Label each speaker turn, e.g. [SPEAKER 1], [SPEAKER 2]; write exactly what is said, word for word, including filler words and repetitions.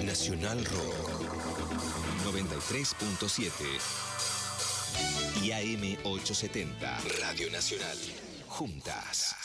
[SPEAKER 1] Nacional Rock noventa y tres punto siete y A M ochocientos setenta. Radio Nacional. Juntas.